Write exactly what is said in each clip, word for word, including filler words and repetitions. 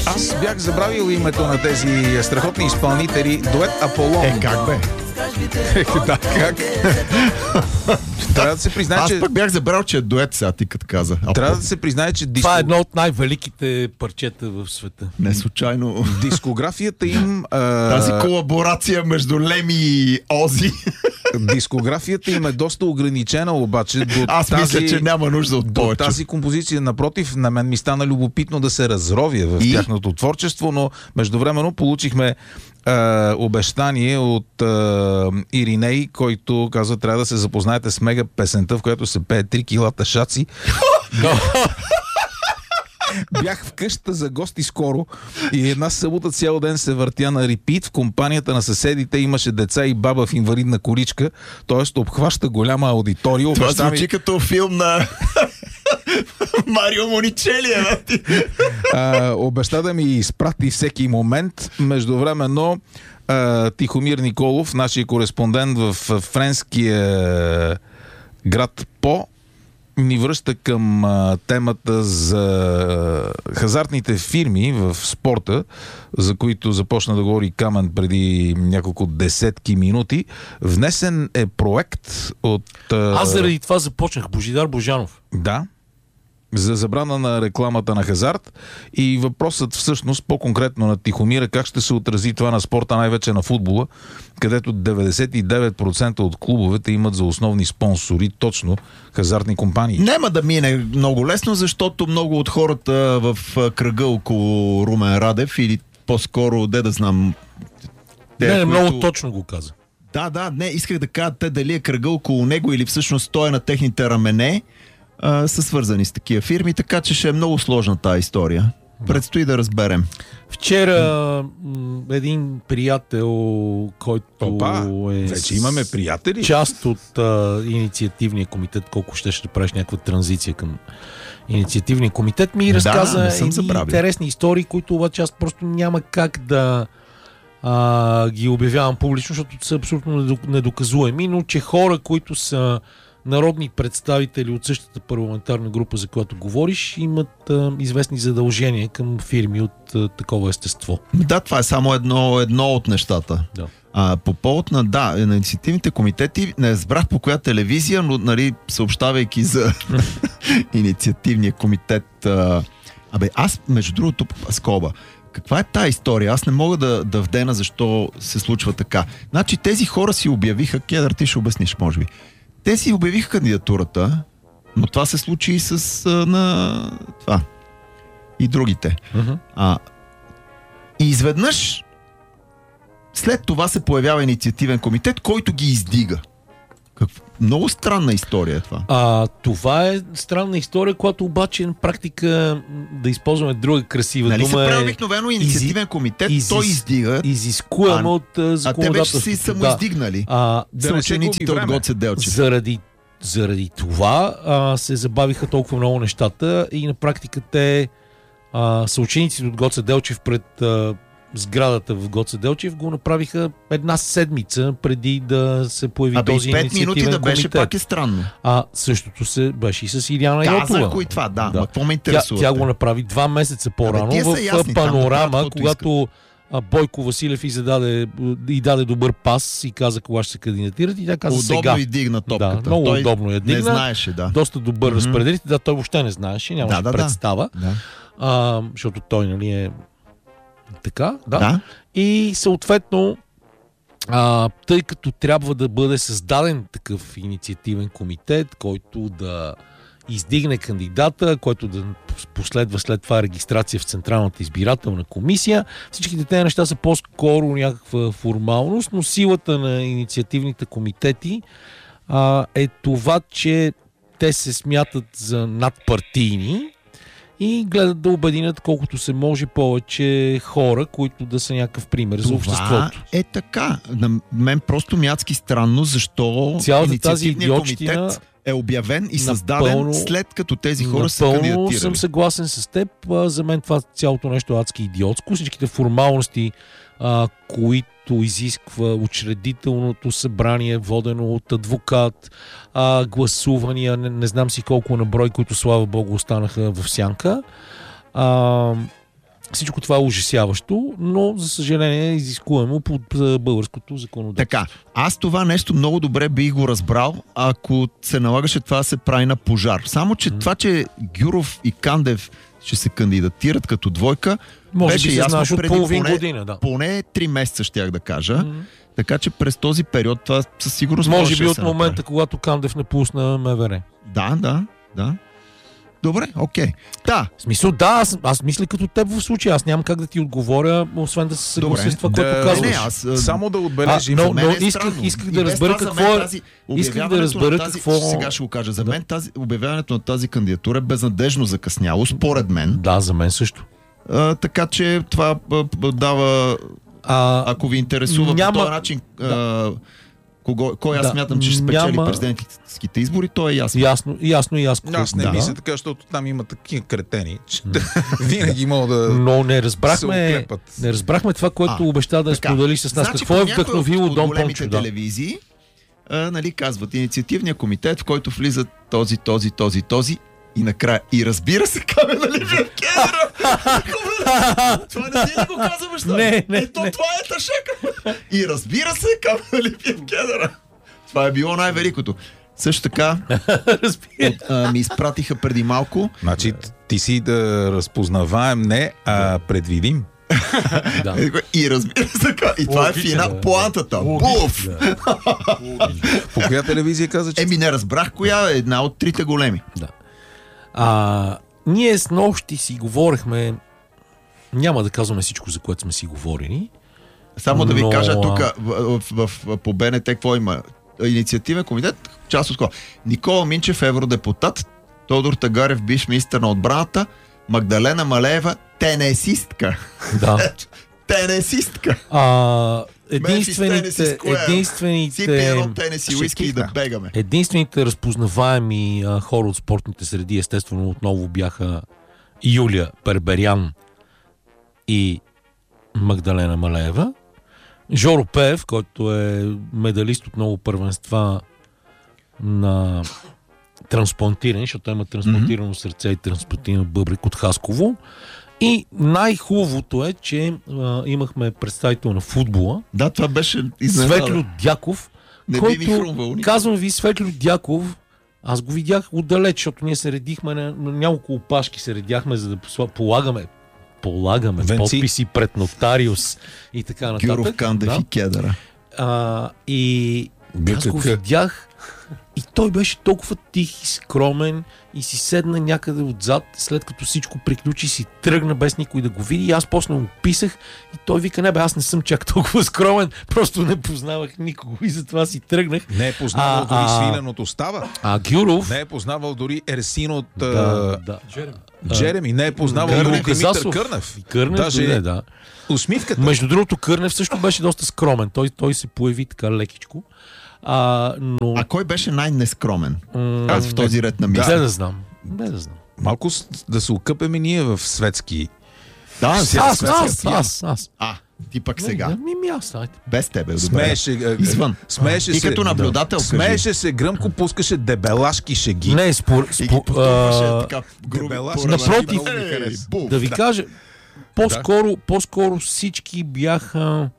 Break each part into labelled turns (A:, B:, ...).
A: Аз бях забравил името на тези страхотни изпълнители. Дует Аполон.
B: Е, как бе?
A: Да, как? Трябва да се признае,
B: Аз
A: че...
B: пък бях забрал, че е дует сега, ти като каза.
A: Трябва да се признае, че диско...
C: Това е едно от най-великите парчета в света.
B: Не случайно.
A: Дискографията им... А...
B: Тази колаборация между Леми и Ози.
A: Дискографията им е доста ограничена, обаче до
B: Аз
A: тази...
B: мисля, че няма нужда от
A: до
B: повече.
A: тази композиция. Напротив, на мен ми стана любопитно да се разровя в
B: И?
A: тяхното творчество, но междувременно получихме Uh, обещание от uh, Ириней, който казва, трябва да се запознаете с мега песента, в която се пее три килата шаци. Бях в къщата за гости скоро и една събота цял ден се въртя на репит. В компанията на съседите имаше деца и баба в инвалидна количка, т.е. обхваща голяма аудитория.
B: Това
A: Обеща
B: звучи
A: ми...
B: като филм на Марио Моничели.
A: а, обеща да ми изпрати всеки момент. Междувременно а, Тихомир Николов, нашия кореспондент в френския град По, ни връща към а, темата за хазартните фирми в спорта, за които започна да говори Камен преди няколко десетки минути. Внесен е проект от... А...
C: Аз заради това започнах. Божидар Божанов.
A: Да. За забрана на рекламата на хазарт и въпросът всъщност по-конкретно на Тихомира, как ще се отрази това на спорта, най-вече на футбола, където деветдесет и девет процента от клубовете имат за основни спонсори точно хазартни компании.
B: Няма да мине много лесно, защото много от хората в кръга около Румен Радев или по-скоро, де да знам...
C: Не,
B: които...
C: много точно го каза.
B: Да, да, не, исках да кажа те дали е кръга около него или всъщност той е на техните рамене, а, са свързани с такива фирми, така че ще е много сложна тази история. Предстои да разберем.
C: Вчера м, един приятел, който
A: Опа,
C: е
A: вече имаме приятели.
C: част от а, инициативния комитет, колко ще ще правиш някаква транзиция към инициативния комитет, ми
B: Да,
C: разказа
B: не съм
C: едни
B: забравил.
C: интересни истории, които обаче аз просто няма как да а, ги обявявам публично, защото са абсолютно недоказуеми, но че хора, които са народни представители от същата парламентарна група, за която говориш, имат а, известни задължения към фирми от а, такова естество.
B: Да, това е само едно, едно от нещата.
C: Да.
B: А, по повод на, да, на инициативните комитети, не разбрах по коя телевизия, но нали, съобщавайки за инициативния комитет. А, абе, аз, между другото, скоба, каква е тая история? Аз не мога да, да вдена защо се случва така. Значи тези хора си обявиха, Кедър, ти ще обясниш, може би. Те си обявиха кандидатурата, но това се случи и с а, на това. И другите.
C: Uh-huh.
B: А, и изведнъж след това се появява инициативен комитет, който ги издига. Как... Много странна история е това.
C: А, това е странна история, която обаче на практика, да използваме друга красива
B: Нали се
C: дума,
B: прави
C: е
B: обикновено инициативен комитет,
C: изис...
B: той издига,
C: изискуемо
B: а,
C: от
B: а те вече
C: законодателството.
B: си самоиздигнали.
C: А,
B: Да учениците от Гоце Делчев.
C: Заради, заради това а, се забавиха толкова много нещата и на практика те а, съучениците от Гоце Делчев пред а, сградата в Гоце Делчев го направиха една седмица преди да се появи
B: Абе,
C: този
B: и пет
C: инициативен
B: минути да беше,
C: комитет.
B: пак е странно.
C: А същото се беше и с Иляна Йотова.
B: Казах го и това, да.
C: Да.
B: Ма какво ме
C: Тя,
B: интересува?
C: тя го направи два месеца по-рано
B: Абе, тия са
C: в
B: ясни, там
C: Панорама,
B: направят каквото
C: когато а, Бойко Василев и, зададе, и даде добър пас и каза кога ще се кандидатират и тя каза
B: Удобно
C: сега.
B: и дигна топката.
C: Да, много
B: той
C: удобно я
B: не
C: дигна.
B: знаеше, да.
C: Доста добър
B: Мгм.
C: разпределител. Да, той въобще не знаеше, нямаше
B: Да, да, да.
C: представа.
B: Да.
C: А, защото той, нали, е така, да.
B: Да?
C: И съответно, а, тъй като трябва да бъде създаден такъв инициативен комитет, който да издигне кандидата, който да последва след това регистрация в Централната избирателна комисия. Всичките тези неща са по-скоро някаква формалност, но силата на инициативните комитети а, е това, че те се смятат за надпартийни и гледат да обединят колкото се може повече хора, които да са някакъв пример за обществото.
B: е така. На мен просто мятски странно, защо
C: Цялата тази
B: инициативният
C: идиотщина
B: комитет е обявен и създаден
C: напълно,
B: след като тези хора са
C: напълно
B: кандидатирали.
C: съм съгласен с теб. А, за мен това цялото нещо е адски идиотско. Всичките формалности, а, които изисква учредителното събрание, водено от адвокат, а, гласувания, не, не знам си колко на брой, които слава богу останаха в сянка. А, Всичко това е ужасяващо, но за съжаление е изискуемо по българското законодателство.
B: Така, аз това нещо много добре бих го разбрал, ако се налагаше това да се прави на пожар. Само, че mm. това, че Гюров и Кандев ще се кандидатират като двойка,
C: може
B: беше
C: би се
B: ясно
C: преди половин
B: поне,
C: година. Да.
B: Поне три месеца, щях да кажа.
C: Mm.
B: Така че през този период това със сигурност
C: може би
B: да
C: от
B: се
C: момента,
B: направи.
C: когато Кандев напусна МВР.
B: Да, да, да. Добре, окей. Да.
C: В смисъл, да, аз, аз мисля като теб в случая. Аз нямам как да ти отговоря, освен да се съглася с това,
A: да,
C: което казваш.
B: Не, аз, а...
A: Само да отбележим.
C: А, но, но
B: е
C: исках,
B: странно.
C: исках
B: И
C: да
B: без
C: разбера
B: това за
C: какво
B: мен
C: е.
B: тази-
C: Исках да
B: обявяването
C: разбера
B: на тази,
C: какво...
B: Сега ще го кажа. За
C: Да.
B: мен тази, обявяването на тази кандидатура е безнадежно закъсняло, според мен.
C: Да, за мен също.
B: А, така че това а, а, дава,
C: А,
B: ако ви интересува
C: няма-
B: по този начин, а, кого, кой аз
C: Да.
B: смятам, че ще спечели
C: Няма-
B: президентските избори, то е ясно.
C: ясно, ясно и аз.
A: Аз не
B: Да.
A: мисля така, защото там има такива кретени, че винаги мога да
C: Но не
A: се
C: разбрахме,
A: оклепат.
C: не разбрахме това, което
B: А,
C: обеща да
B: така.
C: сподели с нас.
B: Значи,
C: Какво
B: по
C: е
B: някои
C: вдъхновило
B: от
C: Дон
B: големите
C: Пончо? Да.
B: телевизии, а, нали, казват инициативния комитет, в който влизат този, този, този, този и накрая. И разбира се, Камена Липиев Кедъра! Това не ти ли го каза, баща?
C: Не, не,
B: Ето,
C: не.
B: това е тъшека. И разбира се, Камена Липиев Кедъра! Това е било най-великото. Също така,
C: Разбира.
B: а, ми изпратиха преди малко.
A: Значи ти си да разпознаваем не, а предвидим.
C: Да.
B: И разбира се, така. И това е
C: Логично,
B: фина
C: да.
B: плантата. Буф!
C: Да.
A: По коя телевизия каза, че
B: Еми, не разбрах коя е една от трите големи.
C: Да. А, ние с нощи си говорихме, няма да казваме всичко, за което сме си говорили.
B: Само да ви
C: Но,
B: кажа
C: а-
B: тук в, в, в, по БНТ какво има. Инициативен комитет, част от това. Никола Минчев, евродепутат, Тодор Тагарев, бивш министър на отбраната, Магдалена Малеева, тенесистка.
C: Да.
B: Тенесистка.
C: А,
B: Тенеси
C: единствените,
B: Скуер. Сипи
C: единствените,
B: едно тенеси уиски и да
A: Шекиха.
B: бегаме.
C: единствените разпознаваеми а, хора от спортните среди, естествено, отново бяха Юлия Перберян и Магдалена Малеева. Жоро Пеев, който е медалист от много първенства на трансплантиране, защото има трансплантирано сърце и трансплантиран бъбрек от Хасково. И най-хубавото е, че а, имахме представител на футбола,
B: Да, това беше изненада.
C: Светлю Дяков,
B: Не би ми
C: който,
B: хрумвал никога.
C: казвам ви, Светлю Дяков, аз го видях отдалеч, защото ние се редихме на, на няколко опашки, се редяхме, за да посла- полагаме полагаме
A: Венци.
C: подписи пред нотариус и така нататък.
B: Гюров, Кандев
C: Да.
B: и Кедъра.
C: А, и аз го
A: ГКК.
C: видях и той беше толкова тих и скромен и си седна някъде отзад, след като всичко приключи, си тръгна без никой да го види и аз после му писах и той вика, не бе, аз не съм чак толкова скромен, просто не познавах никого и затова си тръгнах.
A: не е познавал
C: А,
A: дори
C: а-
A: свиленото става.
C: А Гюров...
A: Не е познавал дори Ерсин от
C: да,
A: а,
C: да.
A: Джереми. Не е познавал
C: Кърнев,
A: дори Димитър
C: Казасов.
A: Кърнев.
C: И Кърнев
A: Даже
C: дойде, да.
A: усмивката.
C: Между другото, Кърнев също беше доста скромен. Той, той се появи така лекичко. А, но...
B: А кой беше най-нескромен?
C: м-
B: Аз в този ред на
C: Не
B: мисля.
C: да знам. Не да знам.
A: Малко с- да се окъпеме ние в светски.
B: Да,
C: Аз,
B: сега
C: аз,
B: светския
C: аз,
B: свят.
C: аз, аз.
B: А, ти пък сега.
C: Не, ми, ми аз, айде.
B: Без тебе, добре.
A: Смееше, а,
B: Извън.
A: смееше
B: Ти
A: се.
B: като наблюдател, кажи.
A: Смееше се гръмко, пускаше дебелашки шеги.
C: Не, спор...
B: И ги
C: спор
B: потупваше
C: а,
B: така грубо.
A: дебелашки.
C: Напротив,
A: Много ми хареса.
B: буф.
C: да ви кажа, по-скоро, по-скоро всички бяха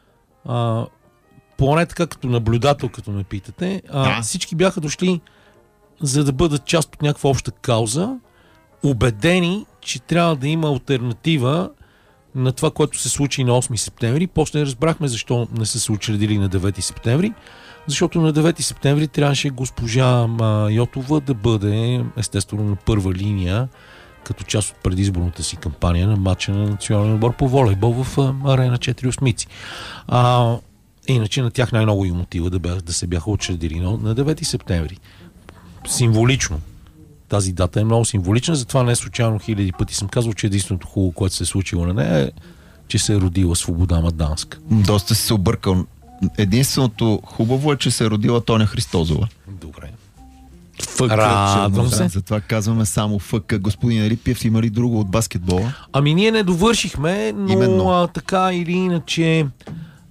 C: а, поне така като наблюдател, като ме питате, а,
B: Да.
C: всички бяха дошли за да бъдат част от някаква обща кауза, убедени, че трябва да има алтернатива на това, което се случи на осми септември. После разбрахме защо не са се учредили на девети септември. Защото на девети септември трябваше госпожа а, Йотова да бъде естествено на първа линия като част от предизборната си кампания на матча на националния отбор по волейбол в а, Арена четири осмици. А, иначе на тях най-много им мотива да, бях, да се бяха учредили на, на девети септември. Символично. Тази дата е много символична, затова не случайно хиляди пъти съм казвал, че единственото хубаво, което се е случило на нея е, че се е родила Свобода Маданска.
B: Доста си се объркал. Единственото хубаво е, че се е родила Тоня Христозова.
C: Добре.
A: Фък,
C: Радвам
A: че-
C: се.
B: Затова казваме само ФК. Господин Рипиев, има ли друго от баскетбола?
C: Ами ние не довършихме, но
B: Именно.
C: а, така или иначе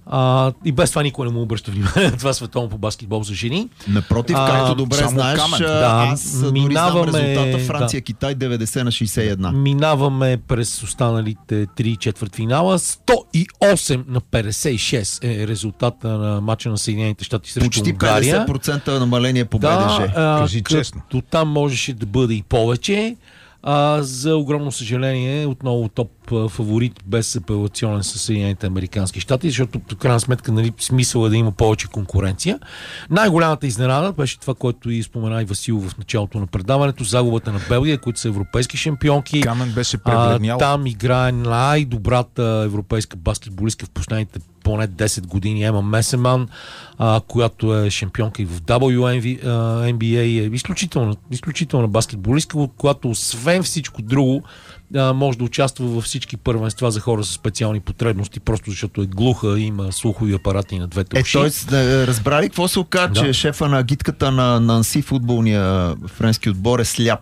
C: А, и без това никой не му обръща внимание на това световно по баскетбол за жени.
B: Напротив,
C: А,
B: както добре знаеш,
A: Камен.
C: Да,
B: аз дори
C: минаваме-
B: знам резултата Франция-Китай
C: да.
B: деветдесет на шейсет и едно.
C: Минаваме през останалите три четвъртфинала. сто и осем на петдесет и шест е резултата на мача на Съединените щати срещу
B: Почти
C: Унгария.
B: петдесет процента намаление по
C: Да,
B: БДЖ.
C: а,
A: Кажи
C: като
A: честно.
C: там можеше да бъде и повече. А, за огромно съжаление, отново топ а, фаворит без апелационен със Съединените американски щати, защото в крайна сметка, нали, смисъл е да има повече конкуренция. Най-голямата изненада беше това, което и спомена и Васил в началото на предаването, загубата на Белгия, които са европейски шампионки.
A: Камен беше
C: А,
A: пребледнял.
C: там играе най-добрата европейска баскетболистка в последните поне десет години, Ема Месеман, а, която е шампионка и в дабъл ю ен би ей, е изключителна, изключителна баскетболистка, която освен всичко друго а, може да участва във всички първенства за хора с специални потребности, просто защото е глуха и има слухови апарати на двете
B: Е,
C: уши.
B: т.е. разбрали какво се оказа,
C: Да.
B: че шефа на агитката на Нанси, футболния френски отбор, е сляп.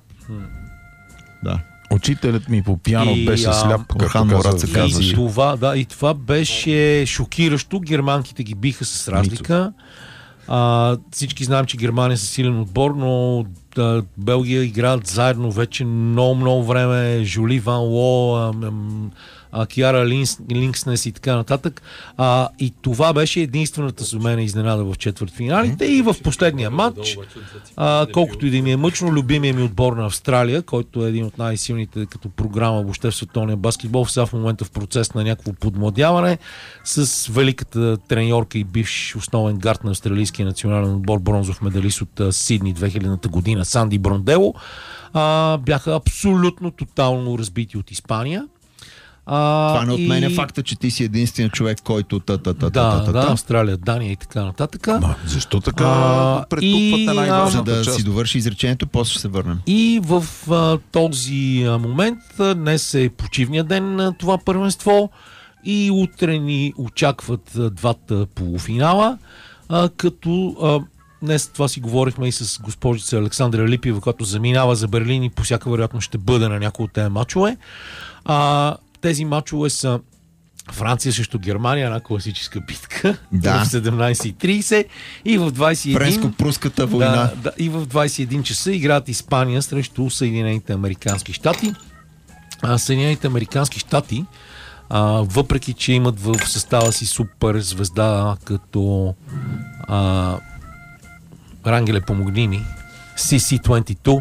B: Да.
A: Учителят ми по пиано
C: И,
A: беше
C: а,
A: сляп,
B: Орхан
A: както
B: Мурат
A: каза
B: се
A: Визи.
B: казваше.
C: И това, да, и това беше шокиращо. Германките ги биха с разлика. А, всички знаем, че Германия е силен отбор, но да, Белгия играят заедно вече много-много време. Жули Ван Ло, а, а, Киара Линс, Линкснес и така нататък. А, и това беше единствената за мен изненада в четвъртфиналите. И в последния матч, а, колкото и да ми е мъчно, любимия ми отбор на Австралия, който е един от най-силните като програма въобще в световния баскетбол, сега в момента в процес на някакво подмладяване, с великата треньорка и бивш основен гард на австралийския национален отбор, бронзов медалист от а, Сидни две хилядната година, Санди Брондело, а, бяха абсолютно тотално разбити от Испания. А,
B: Това не отменя
C: и...
B: факта, че ти си единствен човек, който та та та
C: Да,
B: та та
C: да,
B: та
C: Австралия, Дания и така нататък.
A: Ма, защо така
C: А,
A: претупвате
C: и,
B: За
A: най-важната
B: да
A: част?
B: си довърши изречението, после ще се върнем.
C: И в а, този а, момент, а, днес е почивния ден на това първенство и утре ни очакват а, двата полуфинала, а, като а, днес това си говорихме и с госпожица Александра Липиева, която заминава за Берлин и по всяка вероятност ще бъде на някои от тези мачове. А, тези мачове са Франция срещу Германия, една класическа битка
B: Да.
C: в седемнайсет и трийсет и в двайсет и един
B: Френско-пруската война.
C: да, да, и в двайсет и един часа играят Испания срещу Съединените американски щати. А, Съединените американски щати, а, въпреки че имат в състава си супер звезда като а, Рангеле, помогни ми, Си Си двайсет и две,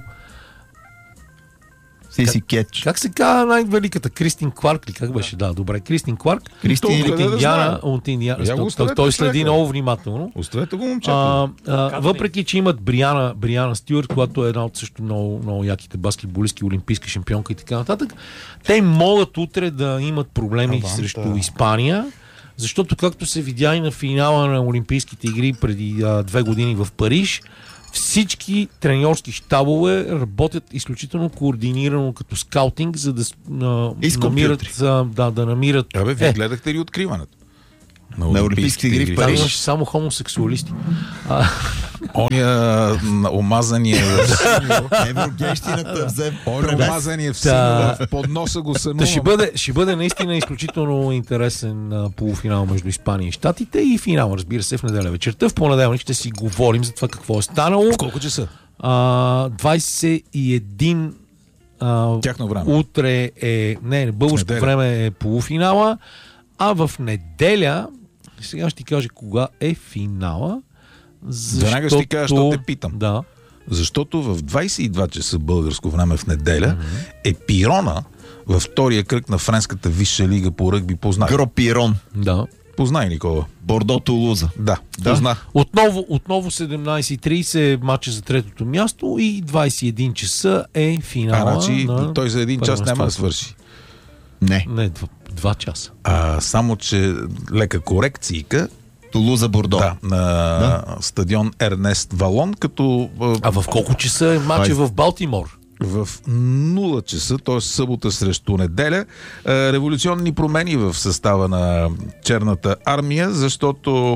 B: Си си кетч.
C: как се казва най-великата? Кристин Кларк ли? Как беше? Да, добре. Кристин Кларк.
B: Кристин
C: от
A: къде да
C: Индиана.
A: знае?
C: От Индиана.
A: Я го
C: Той,
A: оставете
C: той следи
A: човека.
C: много внимателно.
A: Оставете го, момчето.
C: А, а, въпреки, че имат Бриана, Бриана Стюарт, която е една от също много, много яките баскетболистки, олимпийска шампионка и така нататък, те могат утре да имат проблеми
A: Аванта.
C: срещу Испания, защото както се видя и на финала на Олимпийските игри преди а, две години в Париж, всички треньорски щабове работят изключително координирано като скаутинг, за да с- а,
B: И с
C: намират, а, да, да намират.
A: Абе, вие
C: Е,
A: гледахте ли откриването?
B: На Олимпийските игри в
C: там
B: Париж.
C: имаше само хомосексуалисти. А,
A: Оня м, омазания
B: Еврогейщината взе
A: Оня
B: превес.
A: омазания в
C: Да.
A: сина, в подноса го сънувам.
C: Та ще бъде, ще бъде наистина изключително интересен а, полуфинал между Испания и Щатите и финал, разбира се, в неделя вечерта. В понеделник ще си говорим за това какво е станало.
A: В колко часа?
C: А, двайсет и един а,
A: Тяхно време.
C: утре е, не, българско
A: Неделя.
C: време е полуфинала, а в неделя, сега ще ти кажа кога е финала.
A: Веднага ще ти кажа, що те питам.
C: Да.
A: Защото в двайсет и два часа българско време в неделя mm-hmm. е пирона във втория кръг на френската висша лига по ръгби. Познай.
B: Гропирон.
C: Да.
A: Познай, Никола.
B: Бордо Тулуза.
A: Да,
C: Да.
A: позна.
C: Отново, отново седемнайсет и трийсет е матча за третото място и двайсет и един часа е
A: А,
C: финала.
A: значи
C: на
A: той за един час няма да
C: първенството.
A: свърши.
B: Не.
C: Не, два, два часа.
A: А, само, че лека корекцийка,
B: Тулуза Бордо.
A: да, на
B: Да.
A: стадион Ернест Валон, като а,
C: А в колко часа е матча в Балтимор?
A: в нула часа, т.е. събота срещу неделя, а, революционни промени в състава на Черната армия, защото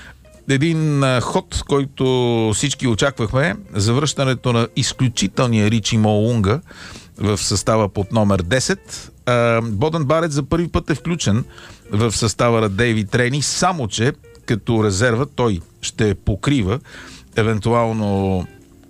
A: един а, ход, който всички очаквахме, завръщането на изключителния Ричи Моунга в състава под номер десет, А, Боден Барет за първи път е включен в състава на Дейвид Трейни, само че като резерва той ще покрива евентуално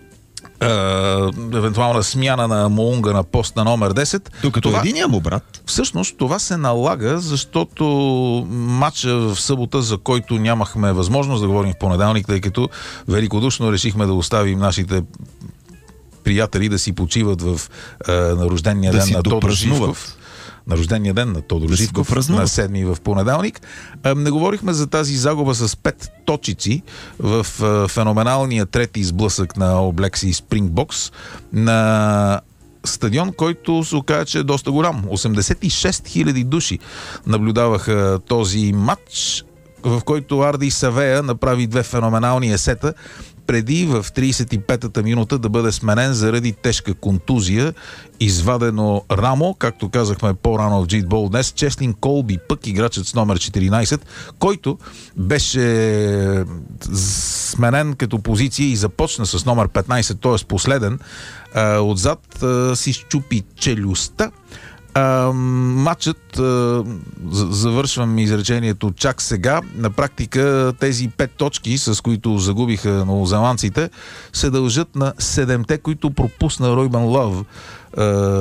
A: Uh, евентуална смяна на Моунга на пост на номер десет.
B: Докато
A: това,
B: единия му брат.
A: Всъщност това се налага, защото матча в събота, за който нямахме възможност да говорим в понеделник, тъй като великодушно решихме да оставим нашите приятели да си почиват в uh, на рождения
B: да
A: ден на Тодор Живков. На рождения ден на Тодор
B: да
A: Живков на седми в понеделник. Не говорихме за тази загуба с пет точици в феноменалния трети сблъсък на All Blacks и Спрингбокс на стадион, който се оказа, че е доста голям. осемдесет и шест хиляди души наблюдаваха този матч, в който Арди Савея направи две феноменални есета, преди в тридесет и петата минута да бъде сменен заради тежка контузия, извадено рамо, както казахме по-рано в Джитбол днес, Чеслин Колби, пък играчът с номер четиринайсет, който беше сменен като позиция и започна с номер петнайсет, т.е. последен, отзад си счупи челюстта. А, матчът, а, завършвам изречението чак сега, на практика тези пет точки, с които загубиха новозеландците, се дължат на седемте, които пропусна Ройбан Лъв а,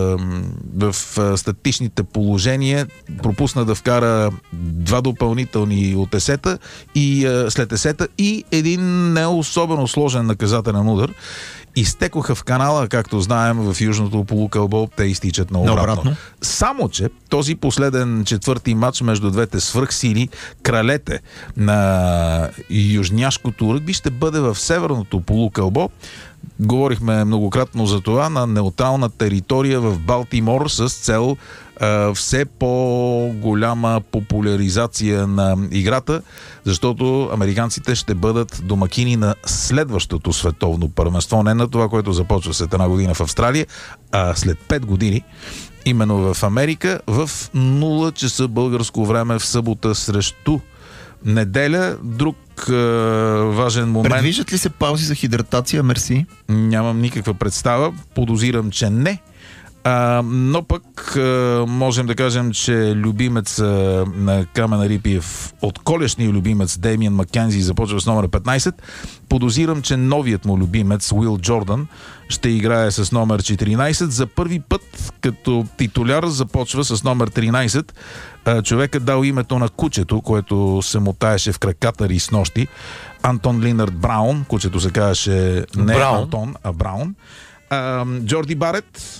A: в а, статичните положения. Пропусна да вкара два допълнителни от есета и а, след есета и един не особено сложен наказателен удар. Изтекоха в канала, както знаем, в южното полукълбо, те изтичат на обратно. обратно. Само, че този последен четвърти матч между двете свръхсили, кралете на южняшкото ръгби, ще бъде в северното полукълбо. Говорихме многократно за това, на неутрална територия в Балтимор с цел а, все по-голяма популяризация на играта, защото американците ще бъдат домакини на следващото световно първенство, не на това, което започва след една година в Австралия, а след пет години, именно в Америка, в нула часа българско време в събота срещу неделя. Друг е, важен момент.
B: Предвиждат ли се паузи за хидратация, мерси?
A: Нямам никаква представа. Подозирам, че не. А, но пък а, можем да кажем, че любимец а, на Камен Рипиев, от колешния любимец Деймиан Маккензи, започва с номер петнайсет. Подозирам, че новият му любимец Уил Джордан ще играе с номер четиринайсет. За първи път като титуляр започва с номер тринайсет. А, човекът дал името на кучето, което се мотаеше в краката и с нощи. Антон Линард Браун. Кучето се казваше не Браун. Антон, а Браун. А, Джорди Барет,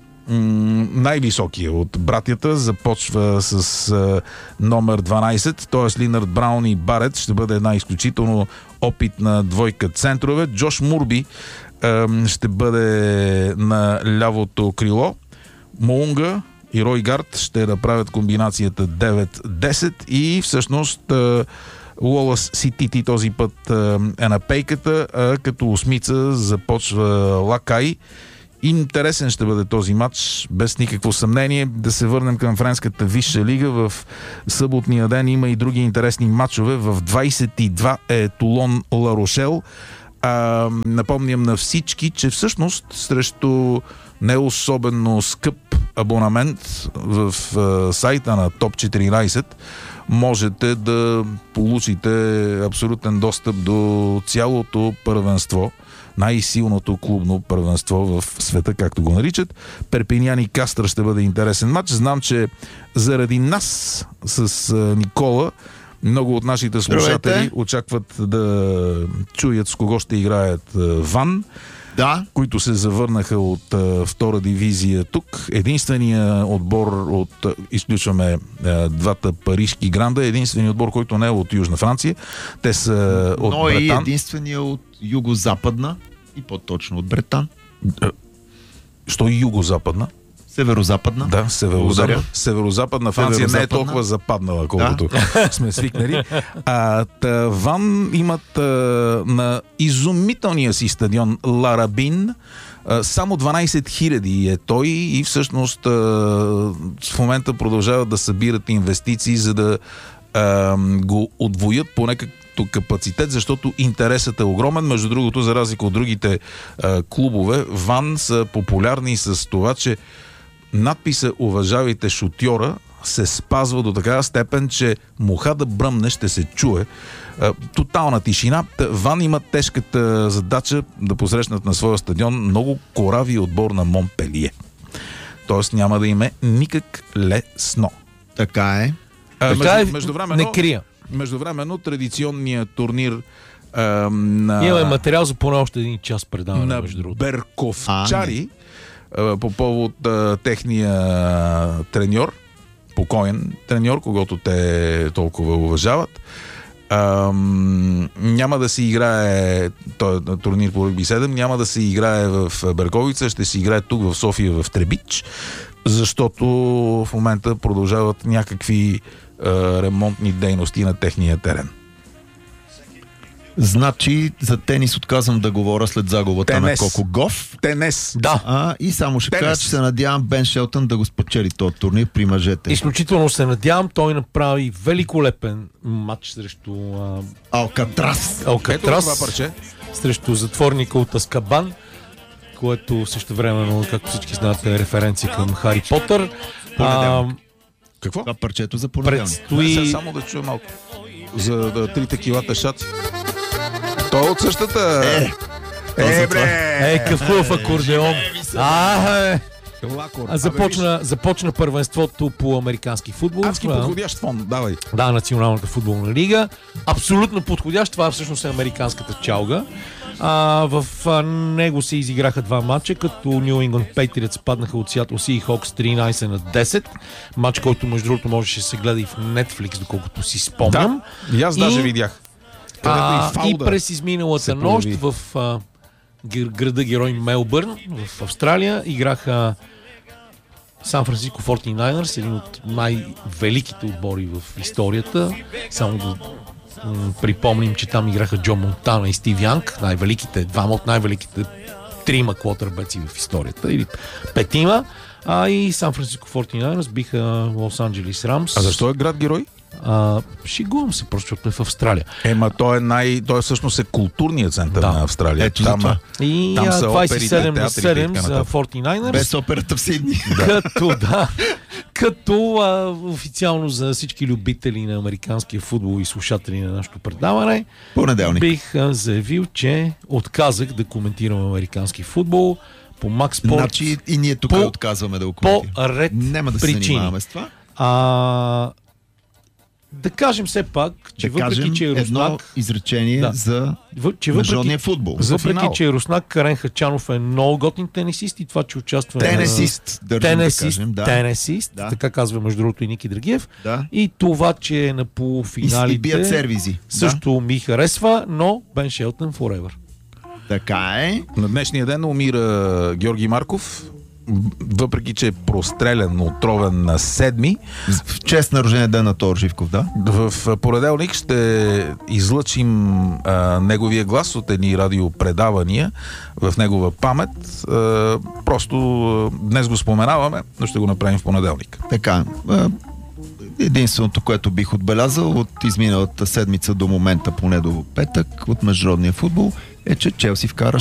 A: най-високия от братята, започва с а, номер дванайсет, т.е. Линард Браун и Барет ще бъде една изключително опитна двойка центрове. Джош Мурби а, ще бъде на лявото крило. Моунга и Рой Гард ще направят комбинацията девет десет и всъщност а, Уолъс Ситити този път а, е на пейката, а като осмица започва Лакай. Интересен ще бъде този матч, без никакво съмнение. Да се върнем към френската висша лига. В съботния ден има и други интересни матчове. В двайсет и два е Тулон Ла Рошел. А, напомням на всички, че всъщност срещу не особено скъп абонамент в а, сайта на Топ четиринайсет можете да получите абсолютен достъп до цялото първенство, най-силното клубно първенство в света, както го наричат. Перпинян и Кастър ще бъде интересен матч. Знам, че заради нас с а, Никола много от нашите слушатели Здравейте. Очакват да чуят с кого ще играят а, Ван, да. Които се завърнаха от а, втора дивизия тук. Единственият отбор от, изключваме а, двата парижки гранда, единственият отбор, който не е от Южна Франция. Те са от
B: Но
A: Бретан.
B: И единственият от юго-западна и по-точно от Бретан.
A: Що и юго-западна?
B: Северо-западна.
A: Да, северо-западна. Северо-западна Франция не е толкова западнала, колкото да. Сме свикнали. А, та, Ван имат а, на изумителния си стадион Ларабин а, само дванайсет хиляди е той и всъщност а, в момента продължават да събират инвестиции, за да а, го отвоят по някакъв капацитет, защото интересът е огромен. Между другото, за разлика от другите а, клубове, Ван са популярни с това, че надписа "Уважавайте шутьора" се спазва до такава степен, че муха да бръмне ще се чуе. Тотална тишина. Ван имат тежката задача да посрещнат на своя стадион много корави отбор на Монпелие. Тоест няма да им е никак лесно.
B: Така е.
A: А,
C: Така е,
A: междувременно,
C: не крия.
A: Междувременно традиционният турнир а, на,
C: Имаме материал за поне още един час предаване,
A: на
C: между другото.
A: берковчари а, по повод а, техния треньор, покоен треньор, когото те толкова уважават. А, няма да се играе този турнир по ръгби седем, няма да се играе в Берковица, ще се играе тук в София в Требич, защото в момента продължават някакви а, ремонтни дейности на техния терен.
B: Значи за тенис отказвам да говоря след загубата
A: Тенес.
B: на Коко Гоф.
A: Тенес.
C: Да.
B: А, и само ще
A: Тенес.
B: кажа, че се надявам Бен Шелтън да го спечели този турнир при мъжете.
C: Изключително се надявам, той направи великолепен матч срещу а,
B: Алкатрас.
A: Ето
C: Алкатрас,
A: това парче.
C: срещу затворника от Азкабан, което също времено, както всички знаят, е референция към Хари Потър. А,
A: Какво?
B: Това парчето за понеделник.
A: Той...
C: предстои...
A: Само да чуя малко. За да, трите килата шаци. Той е от същата...
B: Е,
A: е бре!
C: Е, какъв хубав акордеон. А, е.
A: Лакор.
C: А, започна, започна първенството по американски футбол.
A: Адски
C: А,
A: подходящ фон, давай.
C: Да, Националната футболна лига. Абсолютно подходящ. Това всъщност е американската чалга. А, в а, него се изиграха два матча, като New England Patriots паднаха от Seattle Seahawks тринайсет на десет. Матч, който между другото можеше да се гледа и в Netflix, доколкото си спомням.
A: Да, и аз даже
C: И-
A: видях.
C: А,
A: и Фауда
C: и през изминалата
A: се
C: нощ
A: появи.
C: в а, гр- града герой Мелбърн в Австралия играха Сан Франциско форти найнърс, един от най-великите отбори в историята. Само да м, припомним, че там играха Джо Монтана и Стив Янг, най-великите, двама от най-великите трима квотербеци в историята, или петима. А и Сан Франциско форти найнърс биха Лос Анджелис Рамс.
A: А защо е град герой?
C: А, шегувам се, просто защото е в Австралия.
A: Ема той е най... Той всъщност е културният център
C: Да.
A: на Австралия.
B: Ето за
A: Там,
B: това.
C: И
A: Там
C: а,
A: са
C: двайсет и седем
A: оперите,
C: на
A: театрите и
C: седем
A: така
C: за
A: нататък.
C: форти найнърс.
B: без операта в Сидни.
C: Като, да, като а, официално за всички любители на американския футбол и слушатели на нашето предаване,
B: Понеделник.
C: бих а, заявил, че отказах да коментирам американски футбол по Макс Спорт
B: Значи и ние тук
C: По-
B: отказваме да го
C: по
B: коментираме.
C: ред
B: Няма да се
C: причини.
B: занимаваме с това.
C: А, да кажем все пак, че
B: Да
C: въпреки,
B: кажем
C: че
B: едно
C: Руснак,
B: изречение
C: Да.
B: за
C: въ- че въпреки,
B: международния футбол.
A: За
C: въпреки
A: финал.
C: че Руснак Карен Хачанов е много готин тенисист и това, че участва на-
B: Тенесист, държим да
C: Тенесист,
B: кажем. Да.
C: тенесист,
B: Да.
C: така казва между другото и Ники Драгиев.
B: Да.
C: И това, че е на
B: И, и
C: полуфиналите
B: бият сервизи.
C: също ми харесва, но Бен Шелтън forever.
B: Да. Така е.
A: На днешния ден умира Георги Марков, въпреки че е прострелян, отровен на седми.
B: В чест на рождения ден на Тодор Живков, да.
A: В понеделник ще излъчим а, неговия глас от едни радиопредавания в негова памет. А, просто а, днес го споменаваме, но ще го направим в понеделник.
B: Така. а, Единственото, което бих отбелязал от изминалата седмица до момента, поне до петък, от международния футбол, е, че Челси вкара